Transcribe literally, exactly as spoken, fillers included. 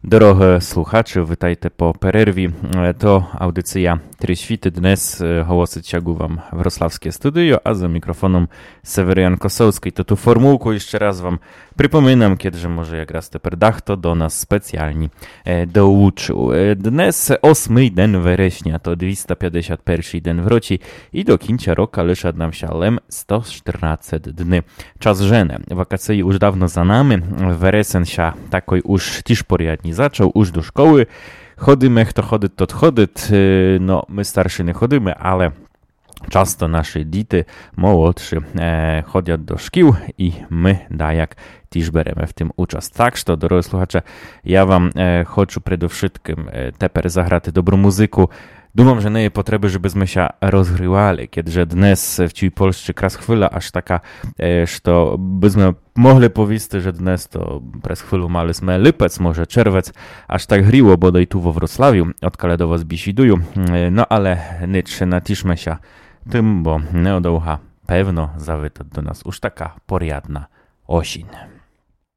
Дорога слухачі, вітайте по перерві. То аудиція «Три світи». Днес голосить вам Wrocławskie studio, a za mikrofonem Seweryjan Kosowski. To tu formułku jeszcze raz wam przypominam, kiedy może jak raz tepер dachto do nas specjalnie douczył. Dnes ósmy dzień września, to dwieście pięćdziesiąt pierwszy dzień w roci i do końca roku liczy nam się lem sto czternaście dni. Czas żene. Wakacje już dawno za nami. Weresen się takoj już też porядnie zaczął, już do szkoły. Chodymy, kto chodzi, to chodzi. No, my starsi nie chodzimy, ale często nasze dzieci, młodsze, e, chodzą do szkół i my, dajak, też bierzemy w tym uczest. Tak, że, drodzy słuchacze, ja wam e, chcę przede wszystkim e, teper zagrać dobrą muzykę. Думam, że nie jest potrzeby, żebyśmy się rozgrywali, kiedy dnes w tej Polsce kras chwila aż taka, że byśmy mogli powiedzieć, że dnes to przez chwilę maliśmy lipec, może czerwiec, aż tak griło bodaj tu we Wrocławiu, od kiedy do was bisiduję. No ale nic, naciszmy się tym, bo nie odoucha pewno zawita do nas już taka porядna осінь.